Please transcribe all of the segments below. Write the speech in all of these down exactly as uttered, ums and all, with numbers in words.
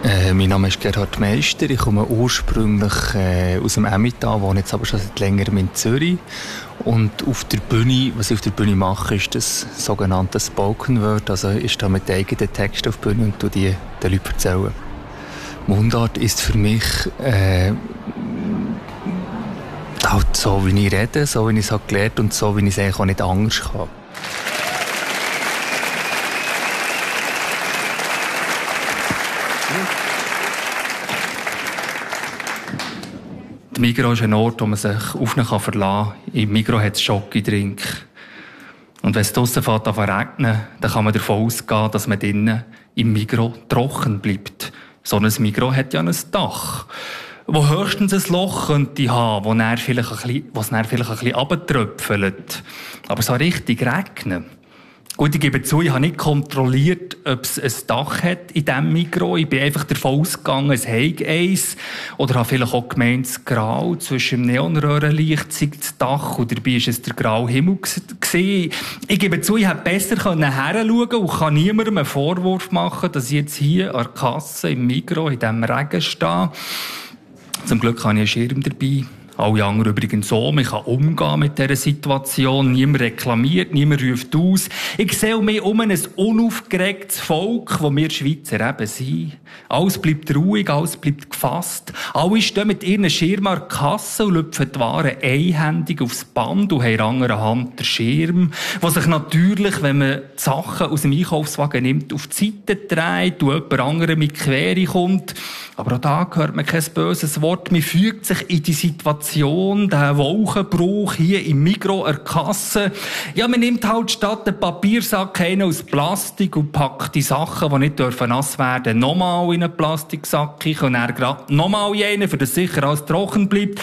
Äh, mein Name ist Gerhard Meister. Ich komme ursprünglich äh, aus dem Emmental, wohne jetzt aber schon seit längerem in Zürich. Und auf der Bühne, was ich auf der Bühne mache, ist das sogenannte Spoken Word. Also ich stehe mit eigenen Texten auf der Bühne und die den Leuten erzählen. Mundart ist für mich äh, halt so, wie ich rede, so wie ich es halt gelernt und so, wie ich es eigentlich auch nicht anders kann. Die Migros ist ein Ort, wo man sich auf ihn verlassen kann. Im Migros hat es Schokidrink. Und wenn es draussen fängt an zu regnen, dann kann man davon ausgehen, dass man drinnen im Migros trocken bleibt. So ein Migros hat ja ein Dach, wo höchstens ein Loch könnte haben, wo es vielleicht ein bisschen, wo es dann vielleicht ein bisschen runtertröpfelt. Aber so richtig regnen. Gut, ich gebe zu, ich habe nicht kontrolliert, ob es ein Dach hat in diesem Migros. Ich bin einfach davon ausgegangen, es hätte eins. Oder habe vielleicht auch gemeint, das Grau zwischen dem Neonröhrenlicht sei das Dach. Und dabei war es der graue Himmel gewesen. Ich gebe zu, ich hätte besser hinschauen und kann niemandem einen Vorwurf machen, dass ich jetzt hier an der Kasse im Migros in diesem Regen stehe. Zum Glück habe ich einen Schirm dabei. Alle anderen übrigens so. Man kann umgehen mit dieser Situation. Niemand reklamiert, niemand ruft aus. Ich sehe mich um ein unaufgeregtes Volk, das wir Schweizer eben sind. Alles bleibt ruhig, alles bleibt gefasst. Alle stehen mit ihren Schirmen an der Kasse und lüpfen die Waren einhändig aufs Band und haben in der anderen Hand den Schirm, der sich natürlich, wenn man die Sachen aus dem Einkaufswagen nimmt, auf die Seite dreht und jemand anderem mit Quere kommt. Aber auch da hört man kein böses Wort. Man fügt sich in die Situation, den Wolkenbruch hier im Migros an der Kasse. Ja, man nimmt halt statt den Papiersack einen aus Plastik und packt die Sachen, die nicht dürfen nass werden, nochmal in einen Plastiksack und dann gerade nochmal in einen, für das sicher alles trocken bleibt.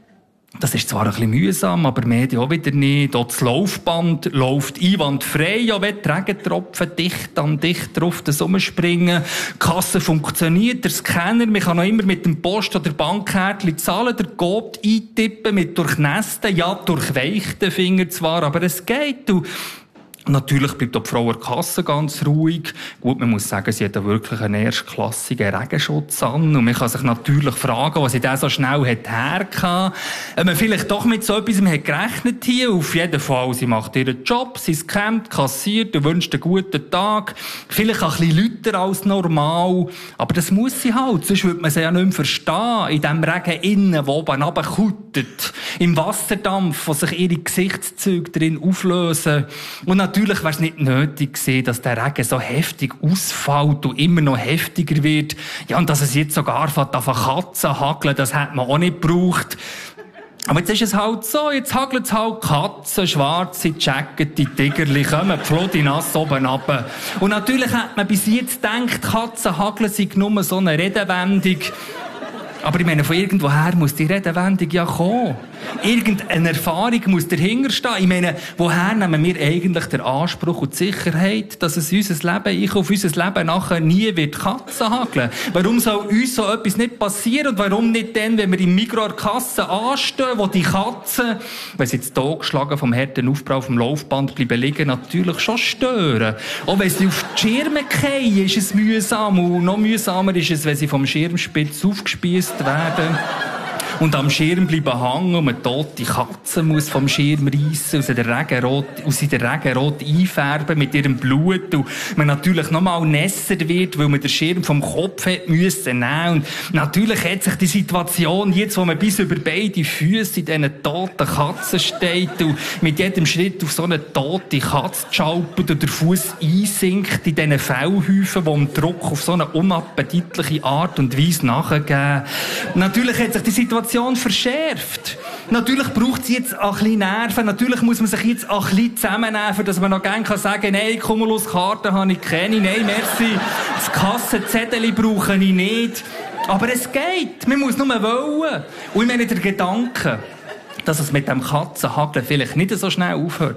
Das ist zwar ein bisschen mühsam, aber Medien auch wieder nicht. Auch das Laufband läuft einwandfrei, ja, wenn die Regentropfen dicht an dicht drauf das rumspringen. Die Kasse funktioniert, der Scanner, man kann noch immer mit dem Post- oder Bankkärtchen zahlen, der Code eintippen mit durchnässten, ja, durchweichten Fingern zwar, aber es geht. Und natürlich bleibt auch die Frau an der Kasse ganz ruhig. Gut, man muss sagen, sie hat wirklich einen erstklassigen Regenschutz an. Und man kann sich natürlich fragen, was sie da so schnell hat hergehabt. Ob man vielleicht doch mit so etwas hat gerechnet hier. Auf jeden Fall, sie macht ihren Job, sie scannt, kassiert und wünscht einen guten Tag. Vielleicht ein bisschen lauter als normal. Aber das muss sie halt. Sonst würde man sie ja nicht mehr verstehen. In dem Regen innen, der oben runterkutet. Im Wasserdampf, wo sich ihre Gesichtszüge drin auflösen. Und natürlich wäre es nicht nötig gewesen, dass der Regen so heftig ausfällt und immer noch heftiger wird. Ja, und dass es jetzt sogar von Katzen hageln, das hat man auch nicht gebraucht. Aber jetzt ist es halt so, jetzt hagelt es halt Katzen, schwarze Jacket, die Tigerli, kommen flott nass oben runter. Und natürlich hat man bis jetzt gedacht, Katzen hageln sind nur so eine Redewendung. Aber ich meine, von irgendwoher muss die Redewendung ja kommen. Irgendeine Erfahrung muss dahinter stehen. Ich meine, woher nehmen wir eigentlich den Anspruch und die Sicherheit, dass es unser Leben, ich auf unser Leben nachher nie wird Katzen hageln? Warum soll uns so etwas nicht passieren? Und warum nicht dann, wenn wir im Migros an der Kasse anstehen, wo die Katzen, wenn sie jetzt totgeschlagen vom harten Aufprall vom Laufband bleiben liegen, natürlich schon stören. Auch wenn sie auf die Schirme fallen, ist es mühsam. Und noch mühsamer ist es, wenn sie vom Schirmspitz aufgespießt werden. Und am Schirm bleiben hängen und eine tote Katze muss vom Schirm reissen, aus der Regenrot, aus der Regenrot einfärben mit ihrem Blut und man natürlich noch mal nässer wird, weil man den Schirm vom Kopf hat müssen nehmen. Und natürlich hat sich die Situation jetzt, wo man bis über beide Füße in diesen toten Katzen steht und mit jedem Schritt auf so eine tote Katze schaupelt und der Fuß einsinkt in diesen Fellhäufen, die dem Druck auf so eine unappetitliche Art und Weise nachgeben. Natürlich hat sich die Situation verschärft. Natürlich braucht es jetzt ein bisschen Nerven. Natürlich muss man sich jetzt ein bisschen zusammennehmen, dass man noch gerne sagen kann, nein, Cumulus-Karten habe ich keine, nein, merci, das Kassenzettel brauche ich nicht. Aber es geht. Man muss nur wollen. Und ich meine, der Gedanke, dass es mit dem Katzenhageln vielleicht nicht so schnell aufhört.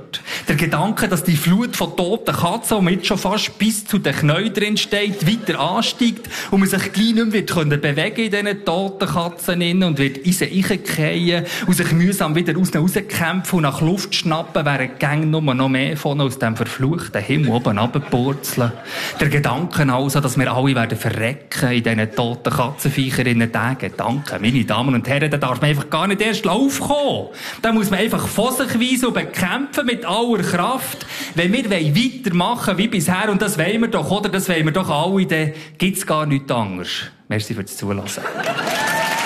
Der Gedanke, dass die Flut von toten Katzen, die jetzt schon fast bis zu den Knien drin steht, weiter ansteigt und man sich gleich nicht mehr wird bewegen in diesen toten Katzen und wird in sie reingefallen und sich mühsam wieder aus ihnen rauskämpfen und nach Luft schnappen, während die Gänge nur noch mehr von aus dem verfluchten Himmel oben runterpurzeln. Der Gedanke also, dass wir alle werden verrecken in diesen toten Katzenviecherinnen, der Gedanke, meine Damen und Herren, da darf man einfach gar nicht erst aufkommen. Da muss man einfach von sich weisen und bekämpfen mit aller Kraft. Wenn wir weitermachen wie bisher, und das wollen wir doch, oder? Das wollen wir doch alle, dann gibt's gar nichts anderes. Merci fürs Zuhören.